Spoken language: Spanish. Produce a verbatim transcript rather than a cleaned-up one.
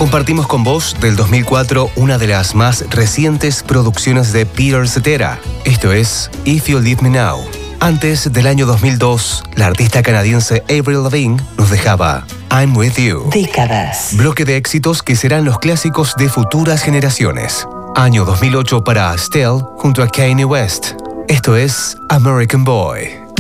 Compartimos con vos del dos mil cuatro una de las más recientes producciones de Peter Cetera. Esto es If You Leave Me Now. Antes del año dos mil dos, la artista canadiense Avril Lavigne nos dejaba I'm With You. Décadas. Bloque de éxitos que serán los clásicos de futuras generaciones. Año dos mil ocho para Estelle junto a Kanye West. Esto es American Boy.